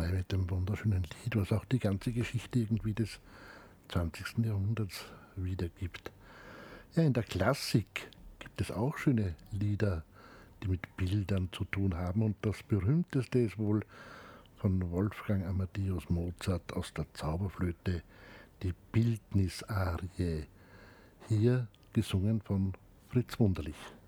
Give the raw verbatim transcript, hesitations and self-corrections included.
vorbei mit dem wunderschönen Lied, was auch die ganze Geschichte irgendwie des zwanzigsten Jahrhunderts wiedergibt. Ja, in der Klassik gibt es auch schöne Lieder, die mit Bildern zu tun haben, und das berühmteste ist wohl von Wolfgang Amadeus Mozart aus der Zauberflöte, die Bildnisarie, hier gesungen von Fritz Wunderlich.